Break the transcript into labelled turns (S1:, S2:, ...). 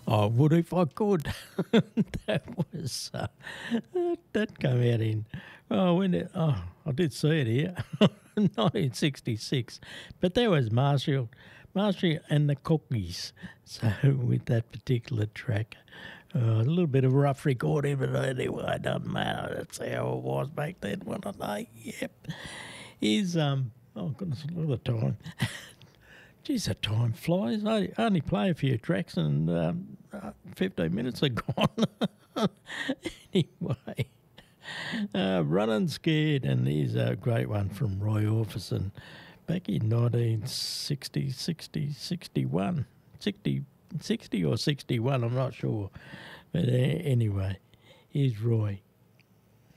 S1: I would if I could. That was that came out in I did see it here, 1966. But that was Marshall and the Cookies. So with that particular track, a little bit of a rough recording, but anyway, it doesn't matter. That's how it was back then, wasn't it? Yep. Oh goodness, look at the time. Geez, the time flies. I only play a few tracks and 15 minutes are gone. Anyway, Running Scared, and here's a great one from Roy Orbison back in 1960, 61, 60 or 61, I'm not sure. But anyway, here's Roy.